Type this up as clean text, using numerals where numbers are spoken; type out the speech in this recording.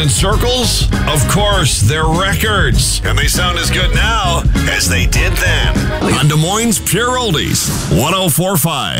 and circles? Of course, they're records. And they sound as good now as they did then. On Des Moines Pure Oldies, 104.5.